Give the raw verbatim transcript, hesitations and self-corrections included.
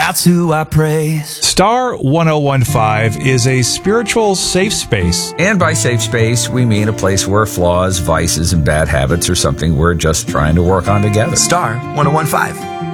That's who I praise. Star one oh one five is a spiritual safe space. And by safe space, we mean a place where flaws, vices, and bad habits are something we're just trying to work on together. Star one oh one five.